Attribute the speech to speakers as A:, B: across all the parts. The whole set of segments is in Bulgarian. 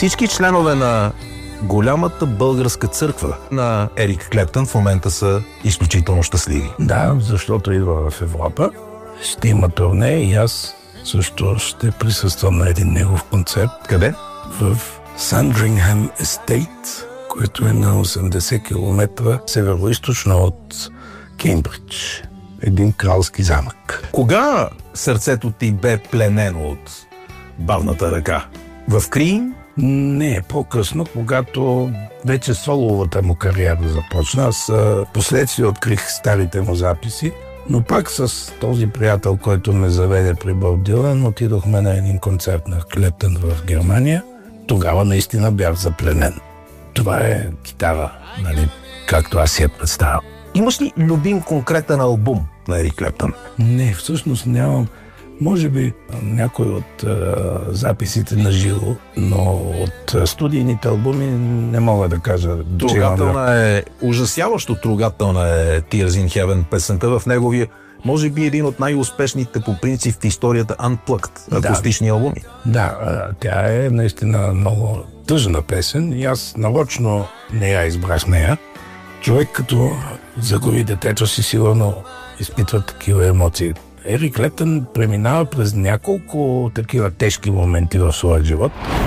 A: Всички членове на голямата българска църква на Ерик Клептън в момента са изключително щастливи.
B: Да, защото идва в Европа. Ще има турне и аз също ще присъствам на един негов концерт.
A: Къде?
B: В Сандрингхем Естейт, което е на 80 км североизточно от Кеймбридж. Един кралски замък.
A: Кога сърцето ти бе пленено от бавната ръка? В Крим?
B: Не, по-късно, когато вече соловата му кариера започна. Аз последствие открих старите му записи, но пак с този приятел, който ме заведе при Боб Дилан, отидохме на един концерт на Клептън в Германия. Тогава наистина бях запленен. Това е китара, нали, както аз си я представя.
A: Имаш ли любим конкретен албум на Ерик Клептън?
B: Не, всъщност нямам. Може би някой от записите на живо, но от студийните албуми не мога да кажа.
A: Трогателна е, ужасяващо трогателна е Tears in Heaven песента в неговия, може би един от най-успешните по принцип в историята Unplugged акустични албуми.
B: Да, тя е наистина много тъжна песен и аз нарочно не я избрах нея. Човек като загуби детето си сигурно изпитва такива емоции. Ерик Клептън преминава през няколко такива тежки моменти в своя живот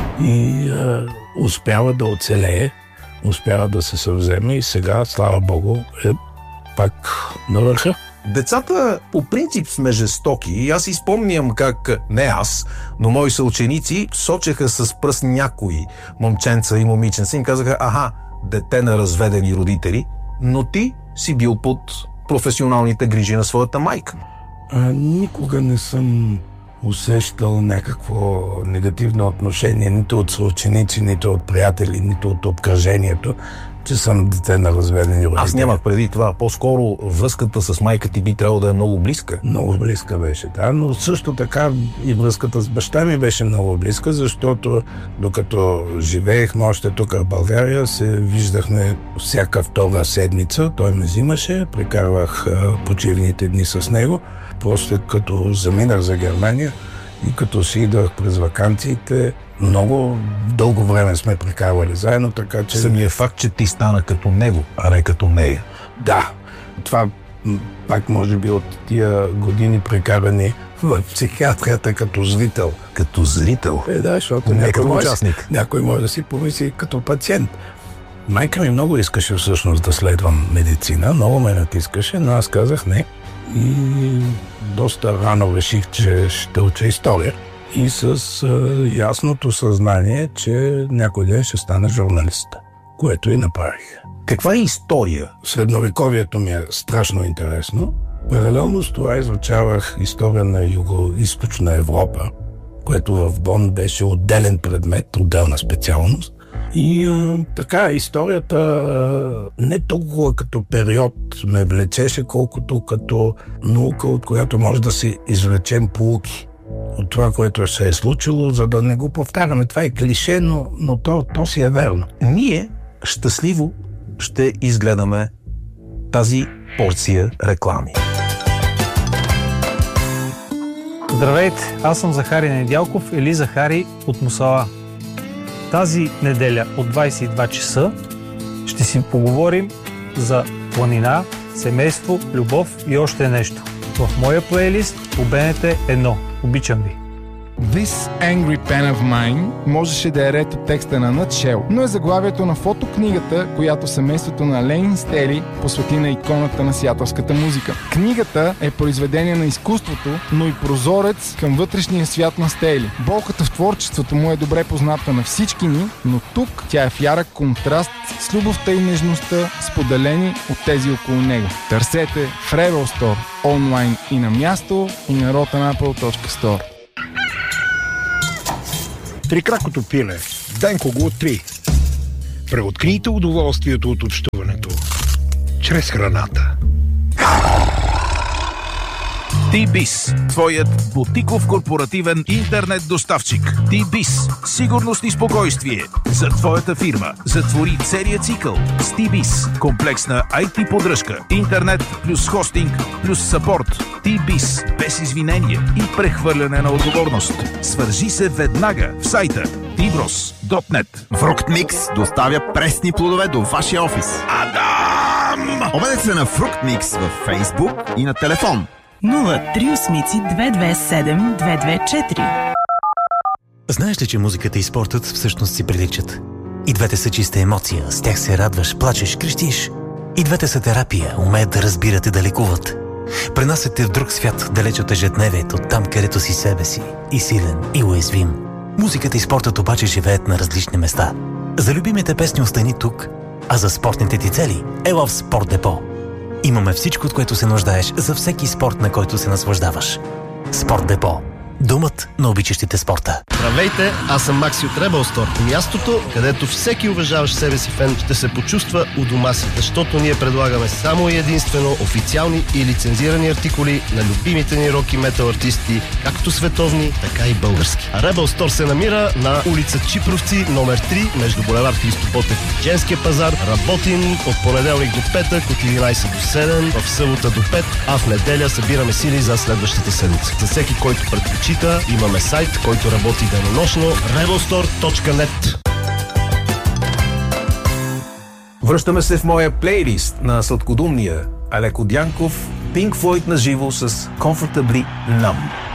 B: и успява да оцелее, успява да се съвземе и сега, слава Богу, е пак на върха.
A: Децата по принцип сме жестоки и аз изпомням как, не аз, но мои съученици сочеха с пръст някои момченца и момиченца и им казаха: аха, дете на разведени родители, но ти си бил под професионалните грижи на своята майка.
B: Никога не съм усещал някакво негативно отношение нито от съученици, нито от приятели, нито от обкръжението, че съм дете на разведени родители.
A: Аз нямах преди това. По-скоро връзката с майка ти би трябвало да е много близка.
B: Много близка беше, да, но също така и връзката с баща ми беше много близка, защото докато живеехме още тук в България, се виждахме всяка втора седмица. Той ме взимаше, прекарвах почивните дни с него. Просто като заминах за Германия и като си идвах през ваканциите, много дълго време сме прекарвали заедно, така че...
A: Самият факт, че ти стана като него, а не като нея.
B: Да, това пак може би от тия години прекарани в психиатрията като зрител.
A: Като зрител?
B: Да, защото някой може да си помисли като пациент. Майка ми много искаше всъщност да следвам медицина, много ме натискаше, но аз казах не. И доста рано реших, че ще уча история и с ясното съзнание, че някой ден ще стана журналист, което и направих.
A: Каква е история?
B: Средновековието ми е страшно интересно. Паралелно с това изучавах история на Юго-Източна Европа, което в Бон беше отделен предмет, отделна специалност. И така, историята не толкова като период ме влечеше, колкото като наука, от която може да си извлечем поуки от това, което се е случило, за да не го повтаряме. Това е клише, но то си е верно.
A: Ние щастливо ще изгледаме тази порция реклами.
C: Здравейте, аз съм Захари Недялков или Захари от Мусала. Тази неделя от 22 часа ще си поговорим за планина, семейство, любов и още нещо. В моя плейлист по БНТ 1. Обичам ви!
D: This Angry Pen of Mine можеше да е ред от текста на Nutshell, но е заглавието на фотокнигата, която семейството на Ленин Стели посвети на иконата на сиатълската музика. Книгата е произведение на изкуството, но и прозорец към вътрешния свят на Стели. Болката в творчеството му е добре позната на всички ни, но тук тя е в ярък контраст с любовта и нежността, споделени от тези около него. Търсете в Rebel Store, онлайн и на място, и на rotanapple.store.
E: Трикракото пиле. Денко го 3. Преоткрийте удоволствието от общуването чрез храната.
F: T-Biz, твоят бутиков корпоративен интернет доставчик. T-Biz, сигурност и спокойствие за твоята фирма. Затвори целият цикъл с T-Biz. Комплексна IT поддръжка, интернет плюс хостинг плюс съпорт. T-Biz, без извинения и прехвърляне на отговорност. Свържи се веднага в сайта tibros.net.
G: Fructmix доставя пресни плодове до вашия офис.
F: Адам!
G: Обадете се на Fructmix във Facebook и на телефон
H: 038-227-224.
I: Знаеш ли, че музиката и спортът всъщност си приличат? И двете са чиста емоция, с тях се радваш, плачеш, крещиш. И двете са терапия, умеят да разбират и да лекуват. Пренасят те в друг свят, далеч от ежедневието, там където си себе си, и силен, и уязвим. Музиката и спортът обаче живеят на различни места. За любимите песни остани тук, а за спортните ти цели ела в Спорт Депо. Имаме всичко, от което се нуждаеш за всеки спорт, на който се наслаждаваш. Спорт Депо. Домът на обичащите спорта.
J: Здравейте, аз съм Макси от Rebel Store. Мястото, където всеки уважаващ себе си фен ще се почувства у дома си, защото ние предлагаме само и единствено официални и лицензирани артикули на любимите ни рок и метал артисти, както световни, така и български. А Rebel Store се намира на улица Чипровци, номер 3, между булевард Христо Ботев и Женския пазар. Работим от понеделник до петък, от 11 до 7, в събота до 5, а в неделя събираме сили за следващата седмица. За всеки, който предпочита, имаме сайт, който работи денонощно, rebelstore.net.
A: Връщаме се в моя плейлист на сладкодумния Алеко Дянков, Pink Floyd на живо с Comfortably Numb.